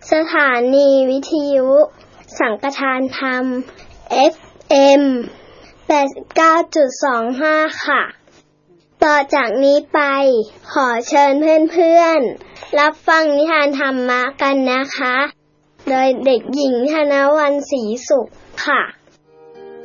สถานีวิทยุสังฆทานธรรม FM 89.25 ค่ะต่อจากนี้ไปขอเชิญเพื่อนๆรับฟังนิทานธรรมะกันนะคะโดยเด็กหญิงธนวรรณศรีสุขค่ะ